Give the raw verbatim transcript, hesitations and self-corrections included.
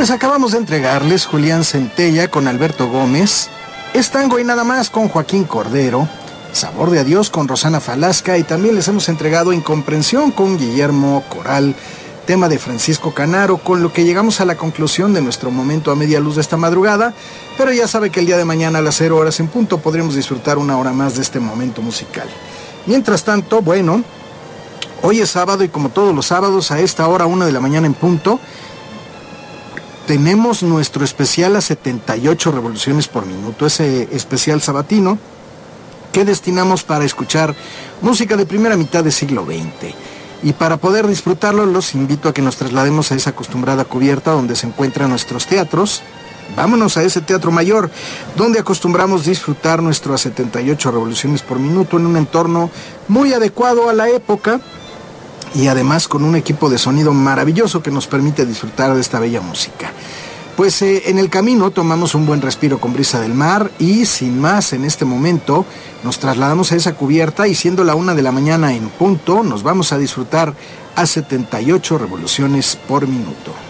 Pues acabamos de entregarles Julián Centella con Alberto Gómez, Es Tango y Nada Más con Joaquín Cordero, Sabor de Adiós con Rosana Falasca, y también les hemos entregado Incomprensión con Guillermo Coral, tema de Francisco Canaro, con lo que llegamos a la conclusión de nuestro momento a media luz de esta madrugada, pero ya sabe que el día de mañana a las cero horas en punto podremos disfrutar una hora más de este momento musical. Mientras tanto, bueno, hoy es sábado y como todos los sábados a esta hora, una de la mañana en punto, tenemos nuestro especial a setenta y ocho revoluciones por minuto, ese especial sabatino que destinamos para escuchar música de primera mitad del siglo veinte. Y para poder disfrutarlo, los invito a que nos traslademos a esa acostumbrada cubierta donde se encuentran nuestros teatros. Vámonos a ese teatro mayor, donde acostumbramos disfrutar nuestro a setenta y ocho revoluciones por minuto en un entorno muy adecuado a la época, y además con un equipo de sonido maravilloso que nos permite disfrutar de esta bella música. Pues eh, en el camino tomamos un buen respiro con brisa del mar y sin más en este momento nos trasladamos a esa cubierta y siendo la una de la mañana en punto nos vamos a disfrutar a setenta y ocho revoluciones por minuto.